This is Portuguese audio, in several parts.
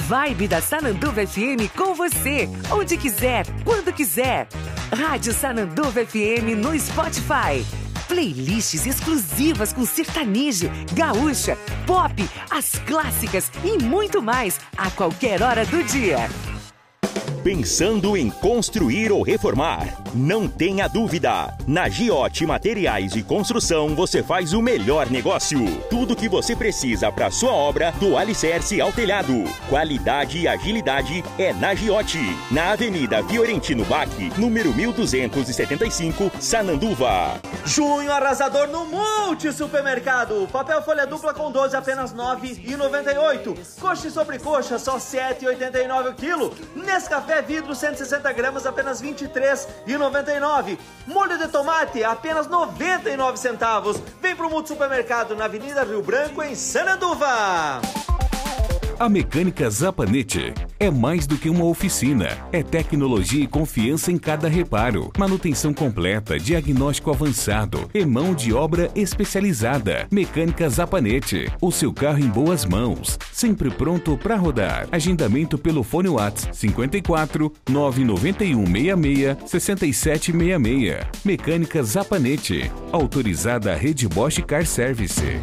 vibe da Sananduva FM com você, onde quiser, quando quiser. Rádio Sananduva FM no Spotify. Playlists exclusivas com sertanejo, gaúcha, pop, as clássicas e muito mais a qualquer hora do dia. Pensando em construir ou reformar? Não tenha dúvida! Na Giote Materiais de Construção você faz o melhor negócio. Tudo que você precisa para sua obra, do alicerce ao telhado. Qualidade e agilidade é na Giote. Na Avenida Fiorentino Bach, número 1275, Sananduva. Junho arrasador no Multi Supermercado. Papel folha dupla com 12 apenas R$ 9,98. Coxa e sobrecoxa só R$ 7,89 o quilo. Nescafé vidro 160 gramas apenas R$ 23,99. Molho de tomate apenas 99 centavos. Vem pro Multi Supermercado na Avenida Rio Branco em Sananduva. A Mecânica Zapanete é mais do que uma oficina. É tecnologia e confiança em cada reparo. Manutenção completa, diagnóstico avançado e mão de obra especializada. Mecânica Zapanete. O seu carro em boas mãos. Sempre pronto para rodar. Agendamento pelo fone WhatsApp 54 991 66 6766. Mecânica Zapanete. Autorizada a Rede Bosch Car Service.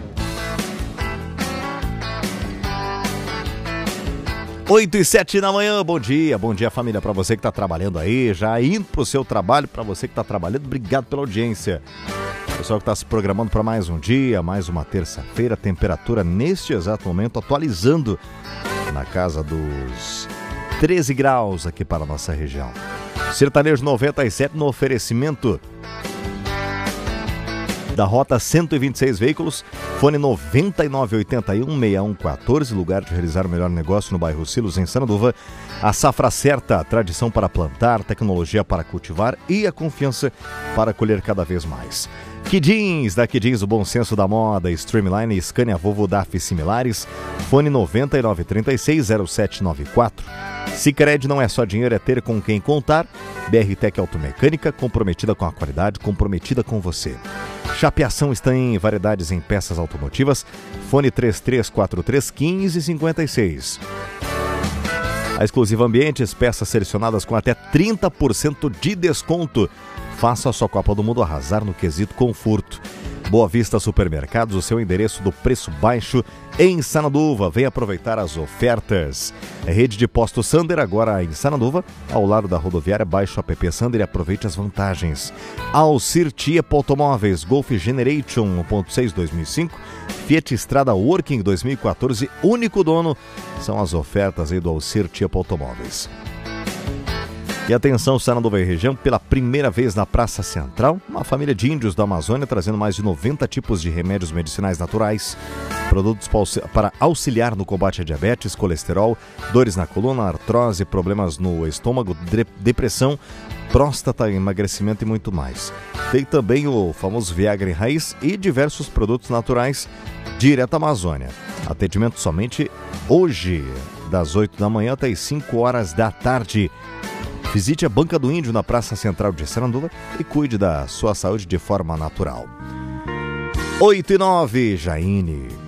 8h07 da manhã, bom dia família, para você que está trabalhando aí, já indo para o seu trabalho, para você que está trabalhando, obrigado pela audiência. Pessoal que está se programando para mais um dia, mais uma terça-feira, temperatura neste exato momento atualizando na casa dos 13 graus aqui para a nossa região. Sertanejo 97 no oferecimento da Rota 126 Veículos, fone 9981-6114, lugar de realizar o melhor negócio no bairro Silos, em Sananduva. A safra certa, tradição para plantar, tecnologia para cultivar e a confiança para colher cada vez mais. Kidins, da Kidins, o bom senso da moda, Streamline, Scania, Volvo, DAF e similares, fone 9936-0794. Sicredi não é só dinheiro, é ter com quem contar. BR-Tech Automecânica, comprometida com a qualidade, comprometida com você. Chapeação está em variedades em peças automotivas. Fone 3343-1556. A Exclusiva Ambientes, peças selecionadas com até 30% de desconto. Faça a sua Copa do Mundo arrasar no quesito conforto. Boa Vista Supermercados, o seu endereço do preço baixo em Sananduva. Venha aproveitar as ofertas. Rede de Posto Sander, agora em Sananduva, ao lado da rodoviária. Baixe o app Sander e aproveite as vantagens. Alcir Tiepo Automóveis, Golf Generation 1.6 2005, Fiat Strada Working 2014, único dono. São as ofertas aí do Alcir Tiepo Automóveis. E atenção, Sananduva e região, pela primeira vez na Praça Central, uma família de índios da Amazônia trazendo mais de 90 tipos de remédios medicinais naturais, produtos para auxiliar no combate a diabetes, colesterol, dores na coluna, artrose, problemas no estômago, depressão, próstata, emagrecimento e muito mais. Tem também o famoso Viagra em raiz e diversos produtos naturais direto da Amazônia. Atendimento somente hoje, das 8 da manhã até as 5 horas da tarde. Visite a Banca do Índio na Praça Central de Sananduva e cuide da sua saúde de forma natural. 8 e 9, Jaine.